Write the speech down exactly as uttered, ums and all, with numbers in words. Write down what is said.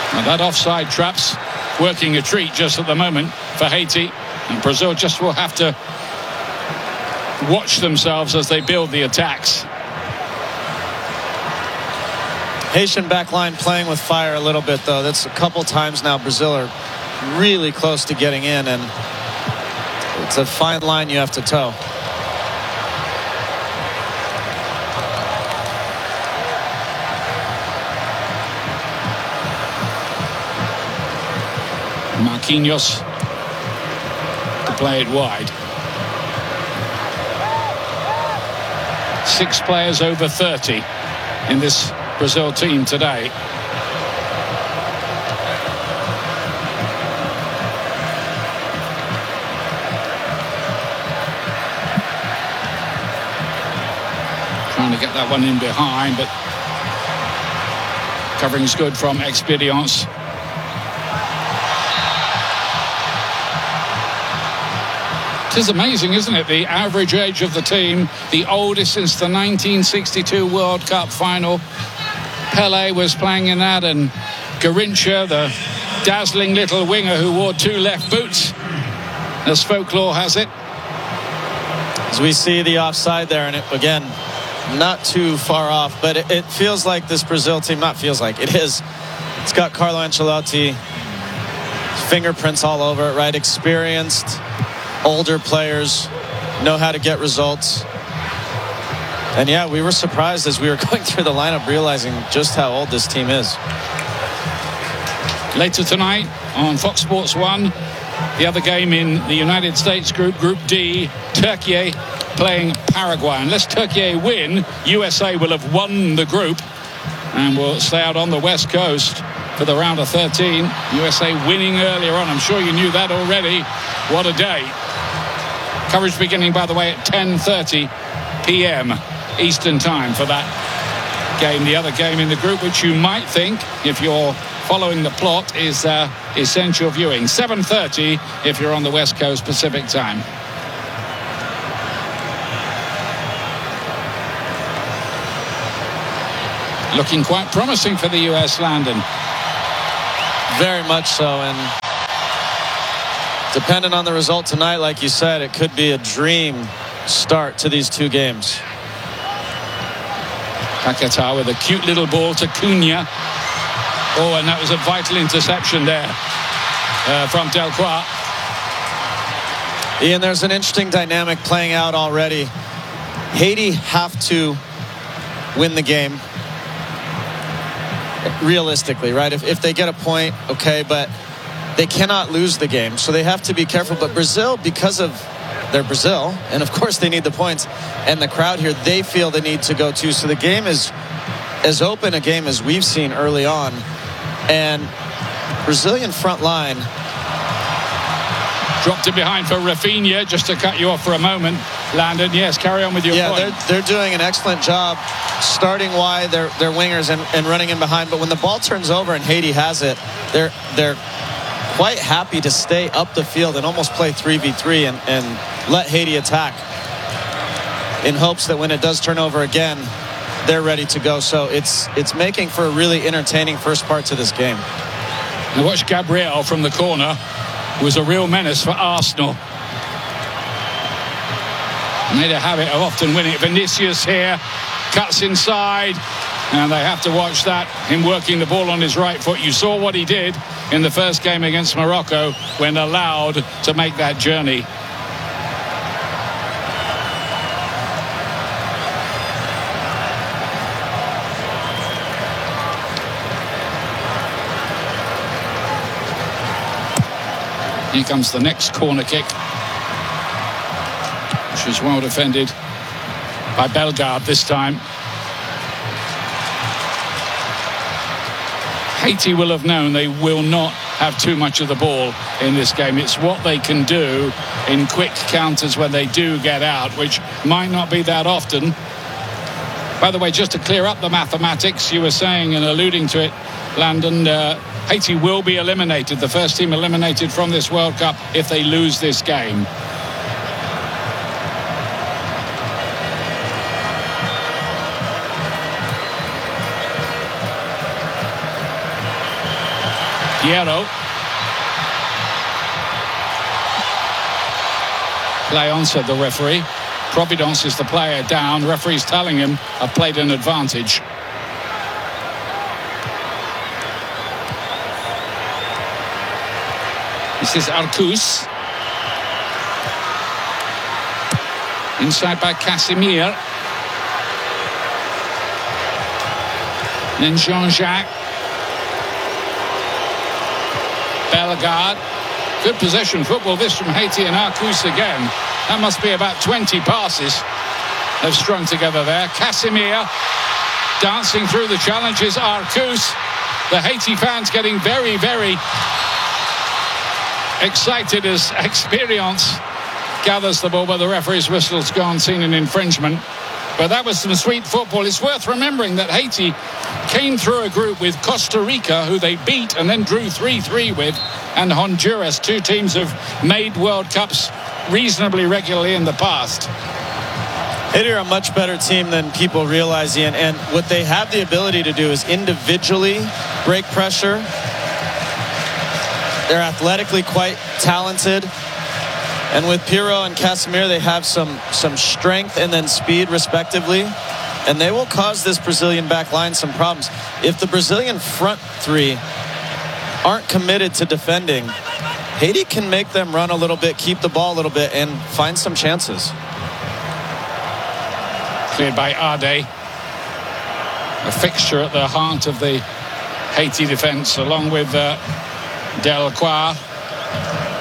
And that offside trap's working a treat just at the moment for Haiti. And Brazil just will have to watch themselves as they build the attacks. Haitian backline playing with fire a little bit, though. That's a couple times now Brazil are really close to getting in, and it's a fine line you have to toe. Marquinhos to play it wide. Six players over thirty in this Brazil team today. Trying to get that one in behind, but covering's good from Experience. It is amazing, isn't it? The average age of the team, the oldest since the nineteen sixty-two World Cup final. Pelé was playing in that, and Garrincha, the dazzling little winger who wore two left boots, as folklore has it. As we see the offside there, and it, again, not too far off, but it, it feels like this Brazil team, not feels like, it is. It's got Carlo Ancelotti fingerprints all over it, right? Experienced, older players, know how to get results. And yeah, we were surprised as we were going through the lineup, realizing just how old this team is. Later tonight on Fox Sports one, the other game in the United States group, Group D, Turkey playing Paraguay. Unless Turkey win, U S A will have won the group and will stay out on the West Coast for the round of thirteen. U S A winning earlier on. I'm sure you knew that already. What a day. Coverage beginning, by the way, at ten thirty p m Eastern time for that game. The other game in the group, which you might think, if you're following the plot, is uh, essential viewing. seven thirty if you're on the West Coast Pacific time. Looking quite promising for the U S, Landon. Very much so, and depending on the result tonight, like you said, it could be a dream start to these two games. Paquetá with a cute little ball to Cunha. Oh, and that was a vital interception there uh, from Delcroix. Ian, there's an interesting dynamic playing out already. Haiti have to win the game. Realistically, right? If, if they get a point, okay, but they cannot lose the game, so they have to be careful. But Brazil, because of their Brazil, and of course they need the points, and the crowd here, they feel the need to go too. So the game is as open a game as we've seen early on. And Brazilian front line dropped it behind for Rafinha. Just to cut you off for a moment, Landon. Yes, carry on with your yeah, point. Yeah, they're, they're doing an excellent job starting wide, their their wingers, and, and running in behind. But when the ball turns over and Haiti has it, they're they're quite happy to stay up the field and almost play three v three and, and let Haiti attack in hopes that when it does turn over again, they're ready to go. So it's it's making for a really entertaining first part to this game. Now watch Gabriel from the corner. Was a real menace for Arsenal. Made a habit of often winning it. Vinicius here cuts inside, and they have to watch that, him working the ball on his right foot. You saw what he did in the first game against Morocco when allowed to make that journey. Here comes the next corner kick, which was well defended by Bellegarde this time. Haiti will have known they will not have too much of the ball in this game. It's what they can do in quick counters when they do get out, which might not be that often. By the way, just to clear up the mathematics, you were saying and alluding to it, Landon, uh, Haiti will be eliminated, the first team eliminated from this World Cup if they lose this game. Piero. Play on, said the referee. Providence is the player down. Referee's telling him, I've played an advantage. This is Arcus. Inside by Casimir. Then Jean-Jacques. Bellegarde. Good possession football, this from Haiti, and Arcus again. That must be about twenty passes they've strung together there. Casimir dancing through the challenges. Arcus. The Haiti fans getting very, very excited as Experience gathers the ball, but the referee's whistle's gone, seen an infringement. But that was some sweet football. It's worth remembering that Haiti came through a group with Costa Rica, who they beat and then drew three three with, and Honduras, two teams have made World Cups reasonably regularly in the past. Haiti are a much better team than people realize, Ian, and what they have the ability to do is individually break pressure. They're athletically quite talented. And with Piero and Casimir, they have some, some strength and then speed, respectively. And they will cause this Brazilian back line some problems. If the Brazilian front three aren't committed to defending, Haiti can make them run a little bit, keep the ball a little bit, and find some chances. Cleared by Ade. A fixture at the heart of the Haiti defense, along with uh, Delacroix.